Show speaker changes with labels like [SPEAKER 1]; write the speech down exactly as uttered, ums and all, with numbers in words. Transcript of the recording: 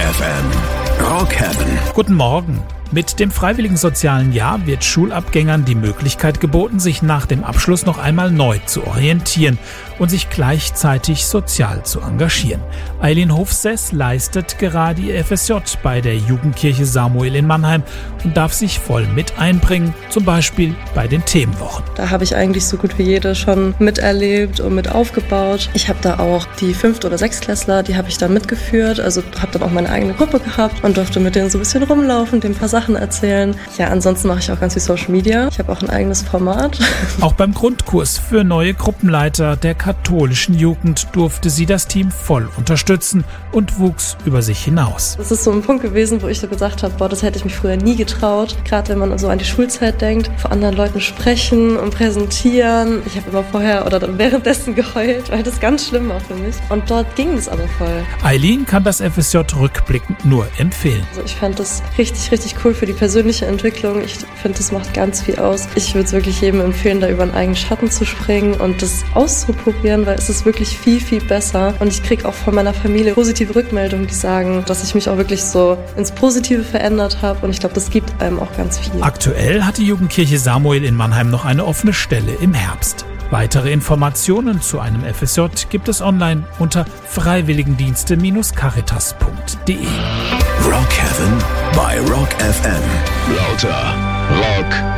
[SPEAKER 1] F M. Rock Heaven.
[SPEAKER 2] Guten Morgen. Mit dem freiwilligen sozialen Jahr wird Schulabgängern die Möglichkeit geboten, sich nach dem Abschluss noch einmal neu zu orientieren und sich gleichzeitig sozial zu engagieren. Eileen Hofsess leistet gerade ihr F S J bei der Jugendkirche Samuel in Mannheim und darf sich voll mit einbringen, zum Beispiel bei den Themenwochen.
[SPEAKER 3] Da habe ich eigentlich so gut wie jede schon miterlebt und mit aufgebaut. Ich habe da auch die Fünft- oder Sechstklässler, die habe ich dann mitgeführt, also habe dann auch meine eigene Gruppe gehabt und durfte mit denen so ein bisschen rumlaufen, denen ein paar Sachen erzählen. Ja, ansonsten mache ich auch ganz viel Social Media. Ich habe auch ein eigenes Format.
[SPEAKER 2] Auch beim Grundkurs für neue Gruppenleiter der katholischen Jugend durfte sie das Team voll unterstützen und wuchs über sich hinaus.
[SPEAKER 3] Das ist so ein Punkt gewesen, wo ich so gesagt habe, boah, das hätte ich mich früher nie getraut. Gerade wenn man so an die Schulzeit denkt, vor anderen Leuten sprechen und präsentieren. Ich habe immer vorher oder dann währenddessen geheult, weil das ganz schlimm war für mich. Und dort ging es aber voll.
[SPEAKER 2] Eileen kann das F S J rückblickend nur empfehlen.
[SPEAKER 3] Also ich fand das richtig, richtig cool für die persönliche Entwicklung. Ich finde, das macht ganz viel aus. Ich würde es wirklich jedem empfehlen, da über einen eigenen Schatten zu springen und das auszuprobieren, weil es ist wirklich viel, viel besser. Und ich kriege auch von meiner Familie positive Rückmeldungen, die sagen, dass ich mich auch wirklich so ins Positive verändert habe. Und ich glaube, das gibt einem auch ganz viel.
[SPEAKER 2] Aktuell hat die Jugendkirche Samuel in Mannheim noch eine offene Stelle im Herbst. Weitere Informationen zu einem F S J gibt es online unter freiwilligendienste Bindestrich caritas punkt de.
[SPEAKER 1] Rock Heaven bei Rock F M. Lauter Rock